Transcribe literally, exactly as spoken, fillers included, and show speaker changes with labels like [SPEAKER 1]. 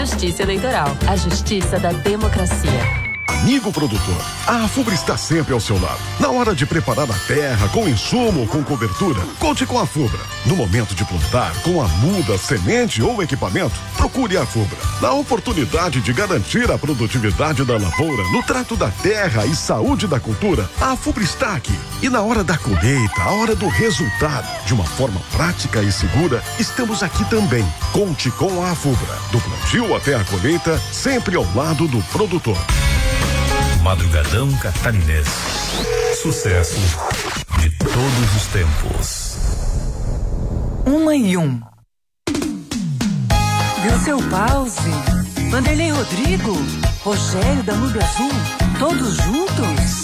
[SPEAKER 1] Justiça Eleitoral, a justiça da democracia.
[SPEAKER 2] Amigo produtor, a Afubra está sempre ao seu lado. Na hora de preparar a terra, com insumo ou com cobertura, conte com a Afubra. No momento de plantar, com a muda, semente ou equipamento, procure a Afubra. Na oportunidade de garantir a produtividade da lavoura, no trato da terra e saúde da cultura, a Afubra está aqui. E na hora da colheita, a hora do resultado, de uma forma prática e segura, estamos aqui também. Conte com a Afubra. Do plantio até a colheita, sempre ao lado do produtor.
[SPEAKER 3] Madrugadão Catarinense. Sucesso de todos os tempos.
[SPEAKER 4] Uma e um. Deu seu pause. Vanderlei Rodrigo, Rogério da Nube Azul, todos juntos?